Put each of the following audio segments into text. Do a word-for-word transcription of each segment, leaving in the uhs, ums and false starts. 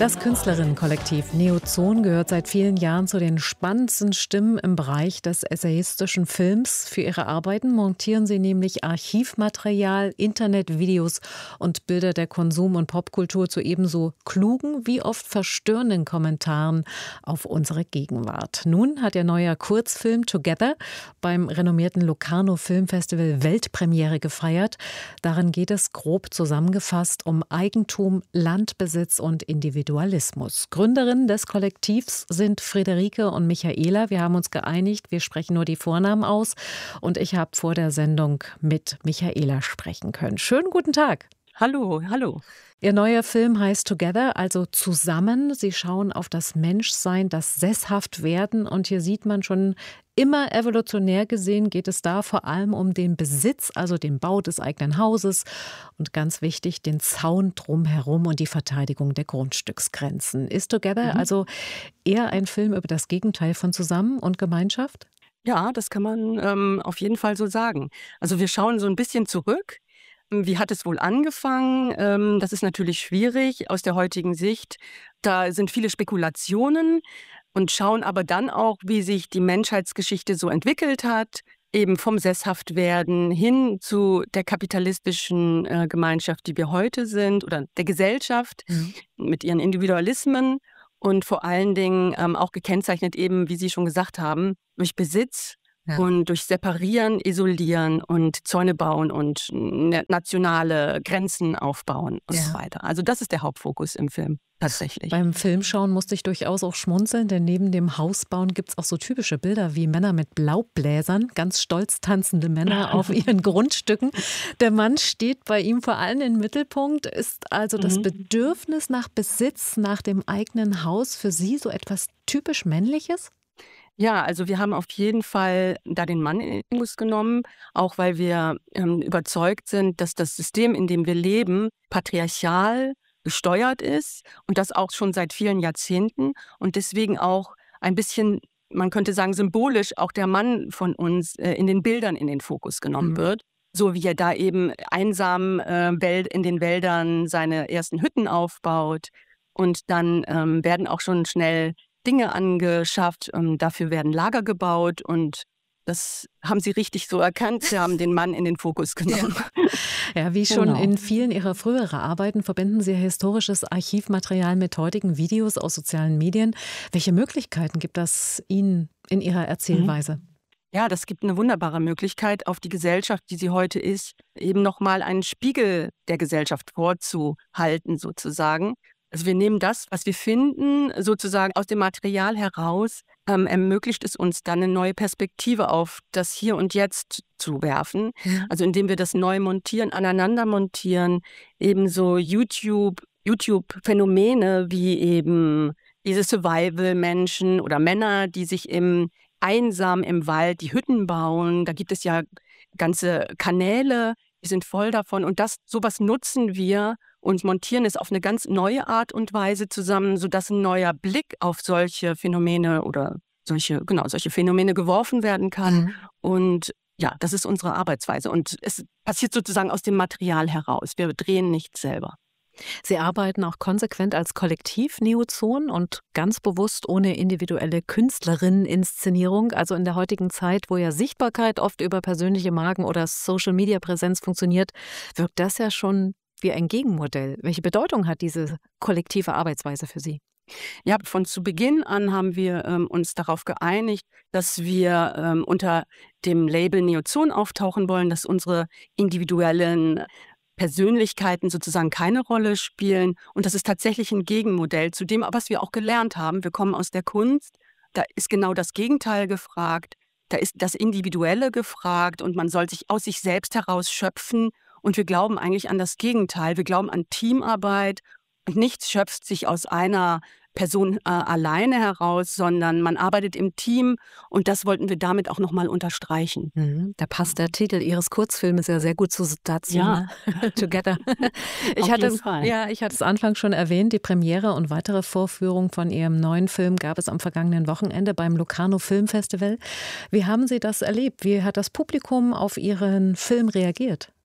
Das Künstlerinnenkollektiv Neozon gehört seit vielen Jahren zu den spannendsten Stimmen im Bereich des essayistischen Films. Für ihre Arbeiten montieren sie nämlich Archivmaterial, Internetvideos und Bilder der Konsum- und Popkultur zu ebenso klugen wie oft verstörenden Kommentaren auf unsere Gegenwart. Nun hat ihr neuer Kurzfilm Together beim renommierten Locarno Filmfestival Weltpremiere gefeiert. Darin geht es grob zusammengefasst um Eigentum, Landbesitz und Individualismus. Gründerinnen des Kollektivs sind Friederike und Michaela. Wir haben uns geeinigt, wir sprechen nur die Vornamen aus. Und ich habe vor der Sendung mit Michaela sprechen können. Schönen guten Tag. Hallo, hallo. Ihr neuer Film heißt Together, also zusammen. Sie schauen auf das Menschsein, das Sesshaftwerden. Und hier sieht man schon, immer evolutionär gesehen geht es da vor allem um den Besitz, also den Bau des eigenen Hauses und ganz wichtig, den Zaun drumherum und die Verteidigung der Grundstücksgrenzen. Ist Together mhm. also eher ein Film über das Gegenteil von Zusammen und Gemeinschaft? Ja, das kann man ähm, auf jeden Fall so sagen. Also wir schauen so ein bisschen zurück. Wie hat es wohl angefangen? Ähm, das ist natürlich schwierig aus der heutigen Sicht. Da sind viele Spekulationen und schauen aber dann auch, wie sich die Menschheitsgeschichte so entwickelt hat, eben vom Sesshaftwerden hin zu der kapitalistischen äh, Gemeinschaft, die wir heute sind, oder der Gesellschaft mhm. mit ihren Individualismen und vor allen Dingen ähm, auch gekennzeichnet eben, wie Sie schon gesagt haben, durch Besitz. Ja. Und durch Separieren, Isolieren und Zäune bauen und nationale Grenzen aufbauen und ja. so weiter. Also das ist der Hauptfokus im Film tatsächlich. Beim Filmschauen musste ich durchaus auch schmunzeln, denn neben dem Hausbauen gibt es auch so typische Bilder wie Männer mit Laubbläsern, ganz stolz tanzende Männer auf ihren Grundstücken. Der Mann steht bei ihm vor allem im Mittelpunkt. Ist also das mhm. Bedürfnis nach Besitz, nach dem eigenen Haus für Sie so etwas typisch Männliches? Ja, also wir haben auf jeden Fall da den Mann in den Fokus genommen, auch weil wir ähm, überzeugt sind, dass das System, in dem wir leben, patriarchal gesteuert ist und das auch schon seit vielen Jahrzehnten und deswegen auch ein bisschen, man könnte sagen symbolisch, auch der Mann von uns äh, in den Bildern in den Fokus genommen mhm. wird. So wie er da eben einsam äh, in den Wäldern seine ersten Hütten aufbaut und dann ähm, werden auch schon schnell Dinge angeschafft, ähm, dafür werden Lager gebaut und das haben Sie richtig so erkannt. Sie haben den Mann in den Fokus genommen. Ja, ja wie schon genau. in vielen Ihrer früheren Arbeiten verbinden Sie historisches Archivmaterial mit heutigen Videos aus sozialen Medien. Welche Möglichkeiten gibt das Ihnen in Ihrer Erzählweise? Mhm. Ja, das gibt eine wunderbare Möglichkeit, auf die Gesellschaft, die sie heute ist, eben nochmal einen Spiegel der Gesellschaft vorzuhalten sozusagen. Also wir nehmen das, was wir finden, sozusagen aus dem Material heraus, ähm, ermöglicht es uns dann eine neue Perspektive auf das Hier und Jetzt zu werfen. Mhm. Also indem wir das neu montieren, aneinander montieren, ebenso YouTube, YouTube-Phänomene wie eben diese Survival-Menschen oder Männer, die sich im einsam im Wald die Hütten bauen. Da gibt es ja ganze Kanäle, die sind voll davon. Und das, sowas nutzen wir und montieren es auf eine ganz neue Art und Weise zusammen, sodass ein neuer Blick auf solche Phänomene oder solche, genau, solche Phänomene geworfen werden kann. Mhm. Und ja, das ist unsere Arbeitsweise. Und es passiert sozusagen aus dem Material heraus. Wir drehen nichts selber. Sie arbeiten auch konsequent als Kollektiv Neozon und ganz bewusst ohne individuelle Künstlerinnen-Inszenierung. Also in der heutigen Zeit, wo ja Sichtbarkeit oft über persönliche Marken oder Social-Media-Präsenz funktioniert, wirkt das ja schon wie ein Gegenmodell. Welche Bedeutung hat diese kollektive Arbeitsweise für Sie? Ja, von zu Beginn an haben wir ähm, uns darauf geeinigt, dass wir ähm, unter dem Label Neozon auftauchen wollen, dass unsere individuellen Persönlichkeiten sozusagen keine Rolle spielen. Und das ist tatsächlich ein Gegenmodell zu dem, was wir auch gelernt haben. Wir kommen aus der Kunst, da ist genau das Gegenteil gefragt. Da ist das Individuelle gefragt und man soll sich aus sich selbst heraus schöpfen. Und wir glauben eigentlich an das Gegenteil. Wir glauben an Teamarbeit und nichts schöpft sich aus einer Person äh, alleine heraus, sondern man arbeitet im Team und das wollten wir damit auch nochmal unterstreichen. Mhm, da passt der Titel Ihres Kurzfilmes ja sehr gut zu dazu. Ja. Ne? Together. Ich Auf hatte jeden es, Fall. ja, ich hatte es anfangs schon erwähnt, die Premiere und weitere Vorführungen von Ihrem neuen Film gab es am vergangenen Wochenende beim Locarno Filmfestival. Wie haben Sie das erlebt? Wie hat das Publikum auf Ihren Film reagiert?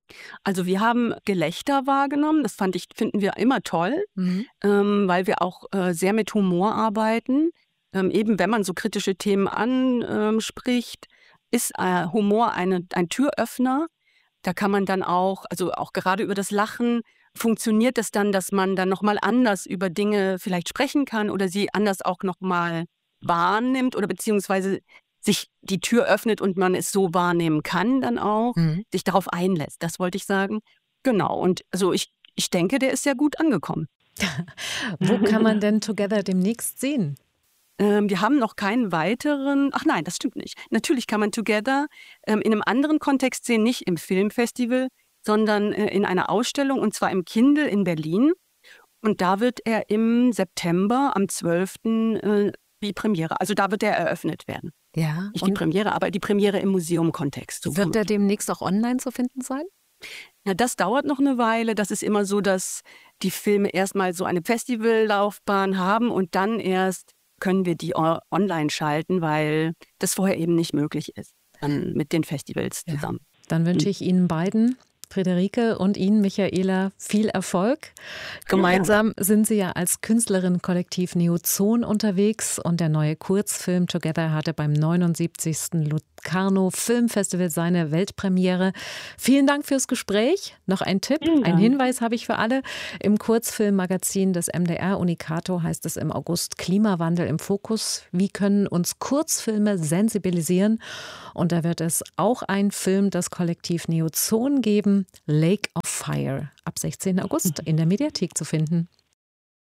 Also wir haben Gelächter wahrgenommen, das fand ich, finden wir immer toll, mhm. ähm, weil wir auch äh, sehr mit Humor arbeiten. Ähm, eben wenn man so kritische Themen anspricht, ist äh, Humor eine, ein Türöffner. Da kann man dann auch, also auch gerade über das Lachen, funktioniert es dann, dass man dann nochmal anders über Dinge vielleicht sprechen kann oder sie anders auch nochmal wahrnimmt oder beziehungsweise sich die Tür öffnet und man es so wahrnehmen kann dann auch, mhm. sich darauf einlässt. Das wollte ich sagen. Genau. Und also ich, ich denke, der ist sehr gut angekommen. Wo kann man denn Together demnächst sehen? Ähm, wir haben noch keinen weiteren, ach nein, das stimmt nicht. Natürlich kann man Together ähm, in einem anderen Kontext sehen, nicht im Filmfestival, sondern äh, in einer Ausstellung und zwar im Kindl in Berlin. Und da wird er im September, am zwölften Äh, die Premiere. Also da wird er eröffnet werden. Ja. Nicht die Premiere, aber die Premiere im Museumkontext. So wird er demnächst auch online zu finden sein? Ja, das dauert noch eine Weile. Das ist immer so, dass die Filme erstmal so eine Festivallaufbahn haben und dann erst können wir die online schalten, weil das vorher eben nicht möglich ist, dann mit den Festivals zusammen. Ja. Dann wünsche ich Ihnen beiden, Friederike und Ihnen, Michaela, viel Erfolg. Gemeinsam sind Sie ja als Künstlerin Kollektiv Neozon unterwegs und der neue Kurzfilm Together hatte beim neunundsiebzigsten Locarno Filmfestival seine Weltpremiere. Vielen Dank fürs Gespräch. Noch ein Tipp, ein Hinweis habe ich für alle. Im Kurzfilmmagazin des M D R Unicato heißt es im August Klimawandel im Fokus. Wie können uns Kurzfilme sensibilisieren? Und da wird es auch ein Film des Kollektiv Neozon geben, Lake of Fire, ab sechzehnten August in der Mediathek zu finden.